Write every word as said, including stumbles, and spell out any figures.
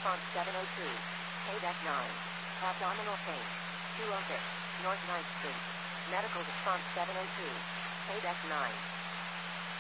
response seven oh two. Headache nine. Abdominal pain. two oh six. North ninth Street. Medical response seven oh two. Headache nine.